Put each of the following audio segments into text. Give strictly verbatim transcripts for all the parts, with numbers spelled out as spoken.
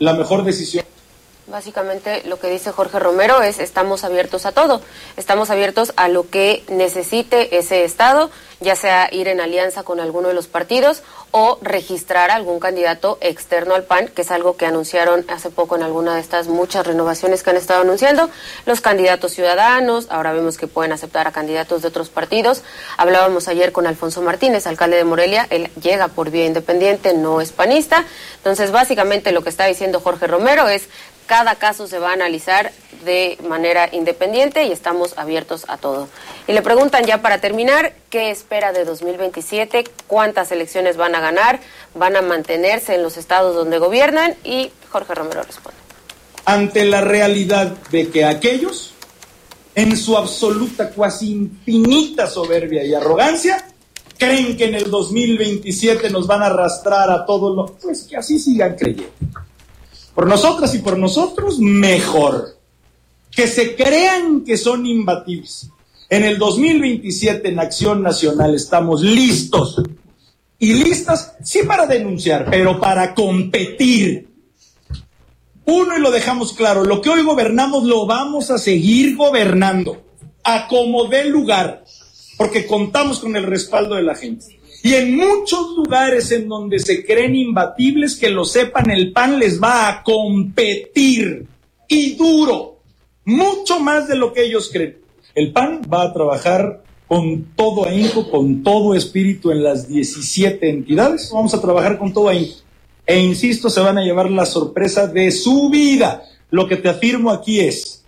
la mejor decisión. Básicamente lo que dice Jorge Romero es: estamos abiertos a todo, estamos abiertos a lo que necesite ese estado, ya sea ir en alianza con alguno de los partidos o registrar a algún candidato externo al P A N, que es algo que anunciaron hace poco en alguna de estas muchas renovaciones que han estado anunciando los candidatos ciudadanos. Ahora vemos que pueden aceptar a candidatos de otros partidos. Hablábamos ayer con Alfonso Martínez, alcalde de Morelia, él llega por vía independiente, no es panista. Entonces básicamente lo que está diciendo Jorge Romero es: cada caso se va a analizar de manera independiente y estamos abiertos a todo. Y le preguntan ya para terminar, ¿qué espera de dos mil veintisiete? ¿Cuántas elecciones van a ganar? ¿Van a mantenerse en los estados donde gobiernan? Y Jorge Romero responde: ante la realidad de que aquellos, en su absoluta, cuasi infinita soberbia y arrogancia, creen que en el dos mil veintisiete nos van a arrastrar a todos los... Pues que así sigan creyendo. Por nosotras y por nosotros, mejor. Que se crean que son imbatibles. En el dos mil veintisiete, en Acción Nacional, estamos listos. Y listas, sí para denunciar, pero para competir. Uno, y lo dejamos claro, lo que hoy gobernamos lo vamos a seguir gobernando. A como dé lugar. Porque contamos con el respaldo de la gente. Y en muchos lugares en donde se creen imbatibles, que lo sepan, el P A N les va a competir, y duro, mucho más de lo que ellos creen. El P A N va a trabajar con todo ahínco, con todo espíritu en las diecisiete entidades. Vamos a trabajar con todo ahínco. E insisto, se van a llevar la sorpresa de su vida. Lo que te afirmo aquí es,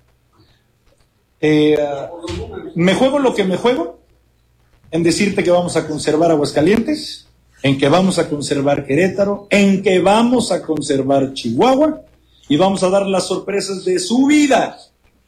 eh, me juego lo que me juego, en decirte que vamos a conservar Aguascalientes, en que vamos a conservar Querétaro, en que vamos a conservar Chihuahua, y vamos a dar las sorpresas de su vida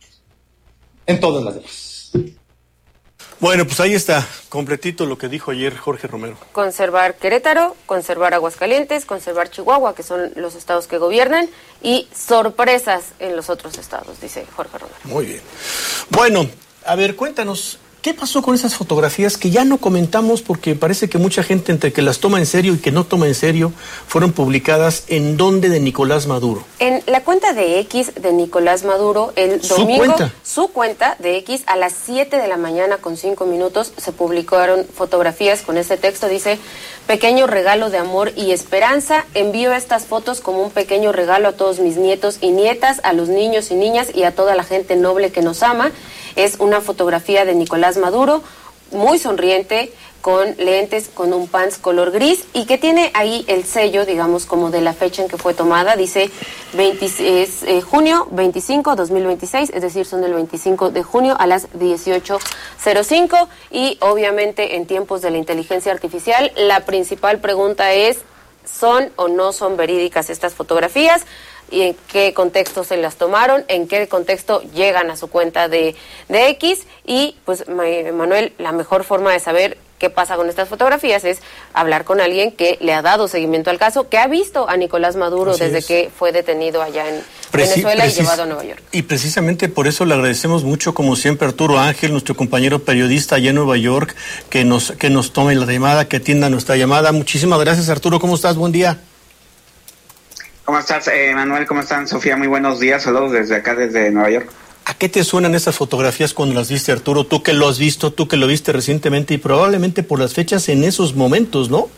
en todas las demás. Bueno, pues ahí está, completito lo que dijo ayer Jorge Romero. Conservar Querétaro, conservar Aguascalientes, conservar Chihuahua, que son los estados que gobiernan, y sorpresas en los otros estados, dice Jorge Romero. Muy bien. Bueno, a ver, cuéntanos, ¿qué pasó con esas fotografías que ya no comentamos porque parece que mucha gente entre que las toma en serio y que no toma en serio fueron publicadas en dónde de Nicolás Maduro? En la cuenta de X de Nicolás Maduro, el domingo, ¿Su cuenta? su cuenta de X, a las siete de la mañana con cinco minutos se publicaron fotografías con este texto. Dice: pequeño regalo de amor y esperanza, envío estas fotos como un pequeño regalo a todos mis nietos y nietas, a los niños y niñas y a toda la gente noble que nos ama. Es una fotografía de Nicolás Maduro, muy sonriente, con lentes, con un pants color gris, y que tiene ahí el sello, digamos, como de la fecha en que fue tomada. Dice veinte, es, eh, junio veinticinco, dos mil veintiséis, es decir, son del veinticinco de junio a las dieciocho cero cinco, y obviamente en tiempos de la inteligencia artificial, la principal pregunta es: ¿son o no son verídicas estas fotografías? ¿Y en qué contexto se las tomaron? ¿En qué contexto llegan a su cuenta de, de X? Y pues, Manuel, la mejor forma de saber qué pasa con estas fotografías es hablar con alguien que le ha dado seguimiento al caso, que ha visto a Nicolás Maduro Así desde es. que fue detenido allá en Preci- Venezuela precis- y llevado a Nueva York. Y precisamente por eso le agradecemos mucho, como siempre, Arturo Ángel, nuestro compañero periodista allá en Nueva York, que nos, que nos tome la llamada, que atienda nuestra llamada. Muchísimas gracias, Arturo. ¿Cómo estás? Buen día. ¿Cómo estás, eh, Manuel? ¿Cómo están, Sofía? Muy buenos días. Saludos desde acá, desde Nueva York. ¿A qué te suenan esas fotografías cuando las viste, Arturo? Tú que lo has visto, tú que lo viste recientemente y probablemente por las fechas en esos momentos, ¿no?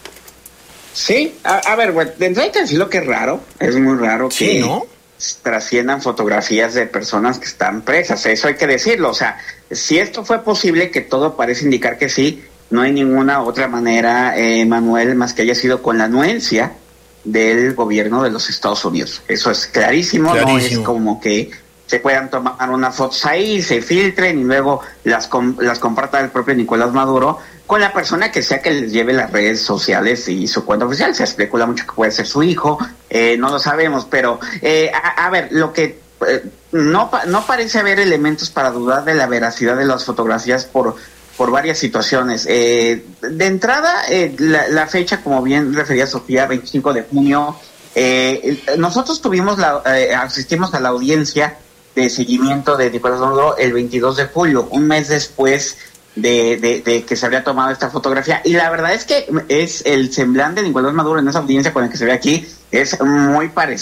Sí, a, a ver, bueno, de entrada hay que decirlo que es raro, es muy raro sí, que ¿no? trasciendan fotografías de personas que están presas, eso hay que decirlo. O sea, si esto fue posible, que todo parece indicar que sí, no hay ninguna otra manera, eh, Manuel, más que haya sido con la anuencia del gobierno de los Estados Unidos. Eso es clarísimo, clarísimo. No es como que se puedan tomar unas fotos ahí, se filtren y luego las com- las comparta el propio Nicolás Maduro con la persona que sea que les lleve las redes sociales y su cuenta oficial. Se especula mucho que puede ser su hijo, eh, no lo sabemos, pero eh, a, a ver, lo que eh, no, no parece haber elementos para dudar de la veracidad de las fotografías por por varias situaciones. Eh, de entrada, eh, la, la fecha, como bien refería Sofía, veinticinco de junio, eh, nosotros tuvimos la, eh, asistimos a la audiencia de seguimiento de Nicolás Maduro el veintidós de julio, un mes después de, de, de que se habría tomado esta fotografía, y la verdad es que es el semblante de Nicolás Maduro en esa audiencia con el que se ve aquí, es muy parecido